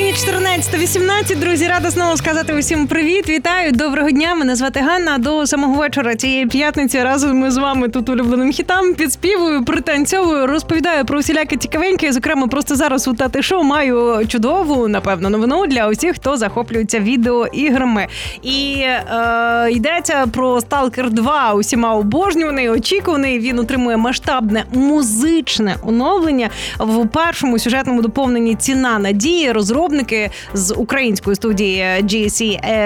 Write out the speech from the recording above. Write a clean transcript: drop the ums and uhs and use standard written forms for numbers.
14:18, друзі, рада знову сказати усім привіт, вітаю, доброго дня, мене звати Ганна, до самого вечора цієї п'ятниці разом ми з вами тут улюбленим хітам підспівую, пританцьовую, розповідаю про всіляке цікавеньке, зокрема, просто зараз у Тати Шоу маю чудову, напевно, новину для усіх, хто захоплюється відеоіграми. І йдеться про Stalker 2, усіма обожнюваний, очікуваний, він отримує масштабне музичне оновлення в першому сюжетному доповненні «Ціна надії», розробники з української студії GSC